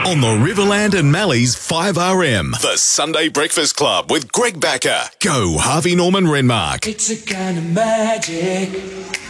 On the Riverland and Mallee's 5RM, the Sunday Breakfast Club with Greg Backer. Go Harvey Norman Renmark. It's a kind of magic.